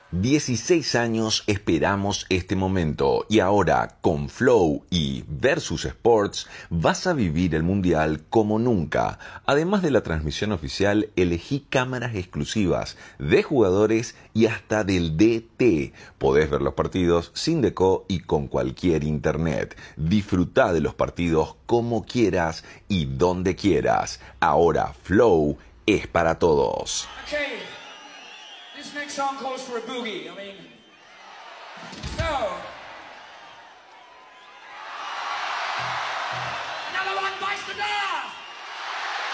16 años esperamos este momento y ahora con Flow y Versus Sports vas a vivir el Mundial como nunca. Además de la transmisión oficial, elegí cámaras exclusivas de jugadores y hasta del DT. Podés ver los partidos sin deco y con cualquier internet. Disfruta de los partidos como quieras y donde quieras. Ahora Flow es para todos. Okay. This next song calls for a boogie. I mean, so. Another one bites the dust!